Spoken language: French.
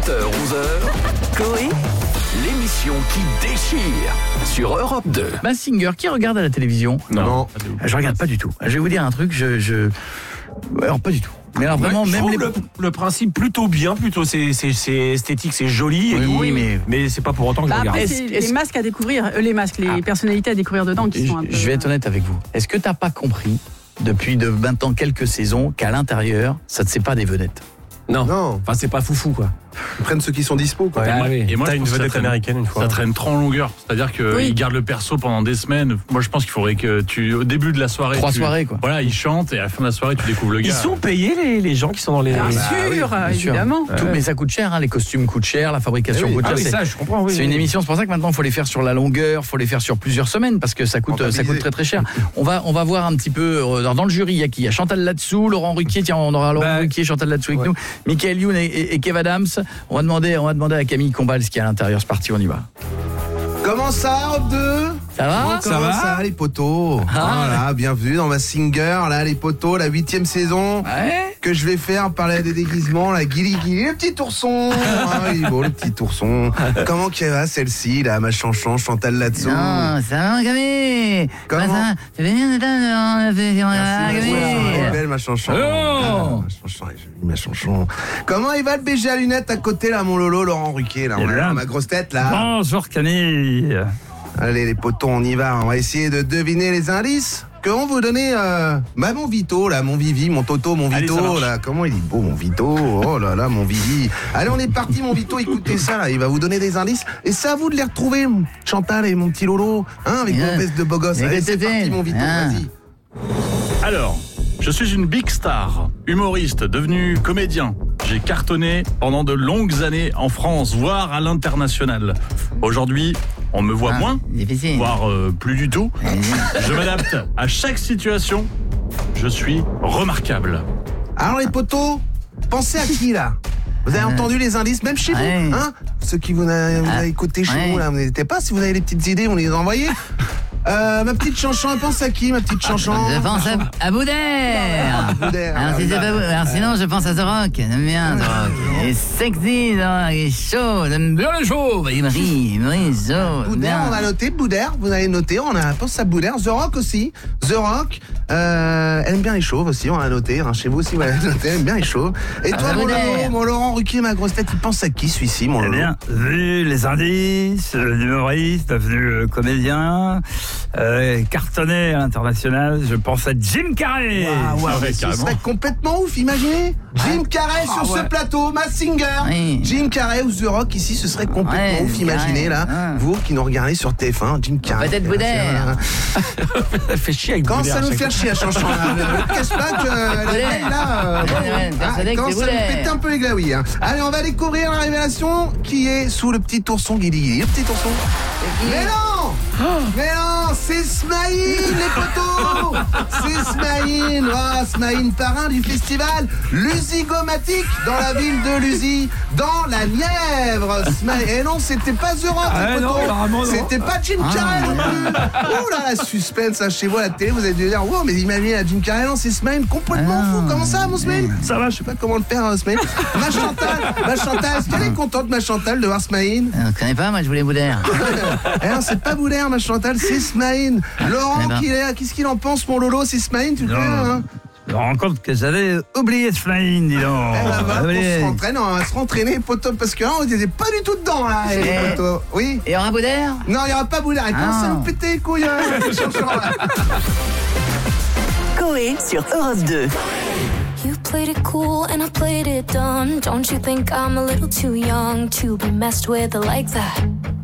7h-11h, Coé, l'émission qui déchire sur Europe 2. Masked Singer, qui regarde à la télévision? Non. Je regarde pas du tout. Je vais vous dire un truc, alors pas du tout. Mais alors vraiment, Je même trouve le principe plutôt bien, c'est esthétique, c'est joli. Oui, mais c'est pas pour autant que je regarde. Après, c'est les masques à découvrir, les personnalités à découvrir dedans qui sont un peu... Je vais être honnête avec vous. Est-ce que t'as pas compris, depuis de maintenant quelques saisons, qu'à l'intérieur, ça ne c'est pas des vedettes? Non. Non, Enfin, c'est pas foufou, quoi. ils prennent ceux qui sont dispo, quoi. Ah oui. Et moi, T'as je une pense que ça vedette traîne- américaine une fois. Ça traîne trop en longueur. C'est-à-dire qu'ils Oui. gardent le perso pendant des semaines. Moi, je pense qu'il faudrait que au début de la soirée. 3 soirées, quoi. Voilà, ils chantent et à la fin de la soirée, tu découvres le gars. Ils sont payés, les gens qui sont dans les... Bien Bien sûr, sûr. évidemment. Tout, mais ça coûte cher, hein, les costumes coûtent cher, la fabrication coûte Ah cher. oui, ça, je comprends, oui. C'est une émission, c'est pour ça que maintenant il faut les faire sur la longueur, il faut les faire sur plusieurs semaines parce que ça coûte très très cher. On va voir un petit peu dans le jury, il y a qui? Il y a Chantal Latsou, Laurent Ruquier, tiens, on aura Laurent Ruquier, Chantal Latsou avec nous, Michael Youn et Kev Adams. On va demander à Camille Combal ce qu'il y a à l'intérieur, c'est parti, on y va. Comment ça, Europe 2? Ça va? Comment ça, les potos? Voilà, bienvenue dans Masked Singer, là, les potos, la 8e saison. Ouais. Que je vais faire parler des déguisements, la Guili, le petit ourson. Ah, il est beau, le petit ourson. Comment qu'elle va, celle-ci, là, ma chanson, Chantal Latsou? Non, ça va, Camille? Comment? Ça fait bien de Merci, Camille. belle, ma chanson. Oh. Ma chanson. Comment il va le BG à lunettes à côté, là, mon Lolo, Laurent Ruquier, là? On a ma grosse tête, là. Bonjour Camille. Allez, les potos, on y va. On va essayer de deviner les indices. Que on vous donner mon Vito, là, mon Vivi, mon Toto, mon Allez, ça Vito, marche. là. Comment il est beau, mon Vito. Oh là là, mon Vivi. Allez, on est parti, mon Vito. Écoutez ça, là. Il va vous donner des indices. Et c'est à vous de les retrouver, mon Chantal et mon petit Lolo. Hein, avec vos vestes de beau gosse. Allez, c'est parti, mon Vito. Vas-y. Alors, je suis une big star, humoriste, devenu comédien. J'ai cartonné pendant de longues années en France, voire à l'international. Aujourd'hui, on me voit moins, Difficile. voire plus du tout. Je m'adapte à chaque situation. Je suis remarquable. Alors, les potos, pensez à qui, là? Vous avez entendu les indices, même chez vous, hein? Ceux qui vous avez écouté chez vous, là, vous n'hésitez pas. Si vous avez des petites idées, on les envoyez. Ma petite chanson, elle pense à qui, ma petite chanson? Je pense à Boudère. Boudère. Alors sinon, je pense à The Rock. J'aime bien The Rock. Il est sexy, The Rock. Il est chaud. J'aime bien le chaud. Il brille chaud. Boudère, on va noter. Boudère, vous allez noter. On pense à Boudère. The Rock aussi. The Rock. Elle aime bien les chauves aussi. On va noter. Hein, chez vous aussi, vous allez noter. Elle aime bien les chauves. Et toi, mon Laurent Ruquier, ma grosse tête, il pense à qui, celui-ci, mon Lolo? Eh bien, vu les indices, l'humoriste, devenu comédien, cartonné à l'international, je pense à Jim Carrey. Ce serait complètement ouf, imaginez Jim Carrey sur ce plateau, Masked Singer. Oui. Jim Carrey ou The Rock ici, ce serait complètement ouf, imaginez là. Vous qui nous regardez sur TF1, Jim Carrey. Peut-être Boudère. Elle fait chier avec Quand Boudère ça à nous chaque fait fois. chier à chanson là, ne cache pas que elle là, quand ça nous pète un peu les glaouis. Hein. Allez, on va découvrir la révélation qui est sous le petit ourson Guili. Le petit ourson. Mais non! Mais non, c'est Smaïn, les potos! C'est Smaïn! Oh, Smaïn, parrain du festival Lusigomatique dans la ville de Luzy, dans la Nièvre. Smaïn. Et non, c'était pas The Rock, les non, potos. apparemment, non. C'était pas Jim Carrey non plus. Oh là, la suspense, hein, chez vous à la télé, vous allez dire, wow, mais imaginez la Jim Carrey, non, c'est Smaïn, complètement fou. Comment ça, mon Smaïn? Ça va, je sais pas comment le faire, Smaïn. Ma Chantal, est-ce qu'elle est contente, ma Chantal, de voir Smaïn? Je connais pas, moi je voulais Boudère. Eh non, c'est pas Boudère, ma Chantal, c'est Smaïn. Laurent, qu'est-ce qu'il en pense, mon Lolo? C'est Smaïn, tu le connais, hein? Je me rends compte que j'avais oublié ce flying, dis donc. Eh ben, on va se rentraîner, poteau, parce que là, on n'était pas du tout dedans, là, les poteaux. Oui? Et aura Boudère? Non, il n'y aura pas Boudère. Il commence à nous péter les couilles, Coé sur Europe 2. You played it cool and I played it dumb. Don't you think I'm a little too young to be messed with like that?